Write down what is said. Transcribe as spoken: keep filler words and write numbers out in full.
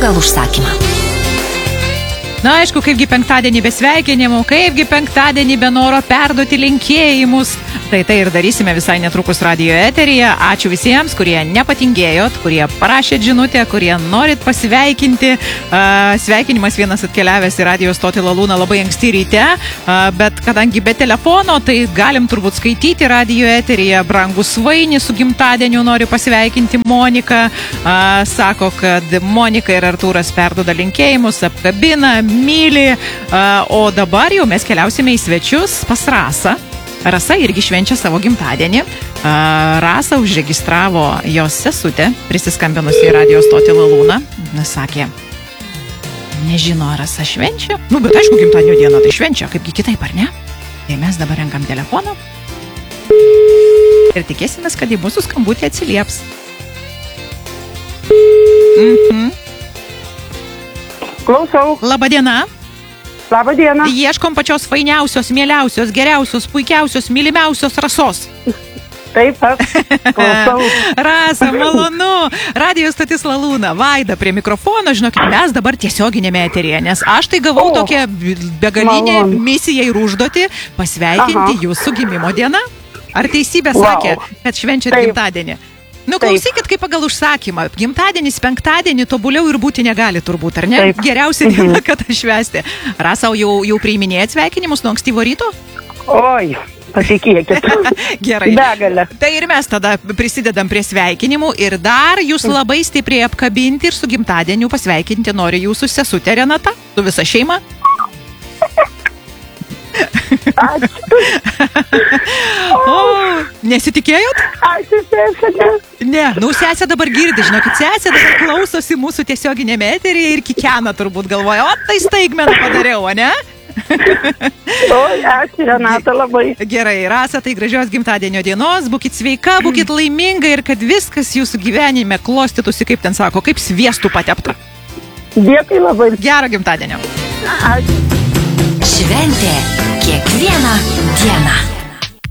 pagal užsakymą. Na, aišku, kaipgi penktadienį be sveikinimų, kaipgi penktadienį be noro perduoti linkėjimus. Tai tai ir darysime visai netrukus radijo eteryje. Ačiū visiems, kurie nepatingėjot, kurie parašėt žinutę, kurie norit pasveikinti. Sveikinimas vienas atkeliavęs į radijo stotį Lalūną labai anksti ryte, bet kadangi be telefono, tai galim turbūt skaityti radijo eteryje. Brangus Vaini su gimtadieniu noriu pasveikinti Moniką. Sako, kad Monika ir Artūras perduoda linkėjimus, apkabina, myli, o dabar jau mes keliausime į svečius pas Rasą. Rasa irgi švenčia savo gimtadienį. Rasa užregistravo jos sesutę, prisiskambinusi į radijo stotį Lalūną. Sakė, nežino, ar Rasa švenčia. Nu, bet aišku, gimtadienio dieną tai švenčia, kaipgi kitaip, ar ne? Tai mes dabar renkam telefoną ir tikėsimės, kad į mūsų skambutį atsilieps. Mhm. Klausau. Labadiena. Labą dieną. Ieškom pačios fainiausios, mieliausios, geriausios, puikiausios, mylimiausios Rasos. Taip, aš klausau. Rasa, malonu. Radio stotis Lalūna. Vaida prie mikrofono. Žinokit, mes dabar tiesioginėme eteryje, nes aš tai gavau o, tokią begalinę malonu. misiją ir užduotį pasveikinti Aha. jūsų gimimo dieną. Ar teisybė wow. sakė, kad švenčiat Taip. gimtadienį? Nu, klausykit, kaip pagal užsakymą. Gimtadienis, penktadienį tobuliau ir būti negali turbūt, ar ne? Taip. Geriausia diena, kad švęsti. Rasa, jau, jau priiminėjat sveikinimus nuo ankstyvo ryto? Oi, patikėkit. Gerai. Begalė. Tai ir mes tada prisidedam prie sveikinimų ir dar jūs labai stipriai apkabinti ir su gimtadieniu pasveikinti nori jūsų sesutė Renata, su visa šeima. Ačiū. O, nesitikėjot? Ačiū, sesė. Ne, nu sesė dabar girdi, žinokit, sesė dabar klausosi mūsų tiesioginėme eteryje ir kikena turbūt galvoja, o tai staigmeną padariau, o ne? Oi, ačiū, Renata, labai. Gerai, Rasa, tai gražios gimtadienio dienos, būkit sveika, būkit laiminga ir kad viskas jūsų gyvenime klostytųsi, kaip ten sako, kaip sviestų patepta. Dėkui labai. Gero gimtadienio. Ačiū. Šventė kiekvieną dieną.